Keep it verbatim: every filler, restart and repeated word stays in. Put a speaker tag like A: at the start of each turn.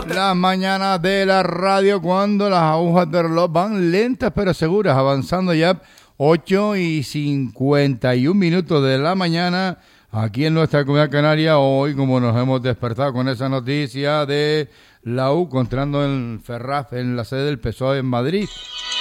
A: Las mañanas de la radio cuando las agujas del reloj van lentas pero seguras, avanzando ya ocho y cincuenta y un minutos de la mañana aquí en nuestra comunidad canaria. Hoy, como nos hemos despertado con esa noticia de la U encontrando en Ferraz, en la sede del P S O E en Madrid.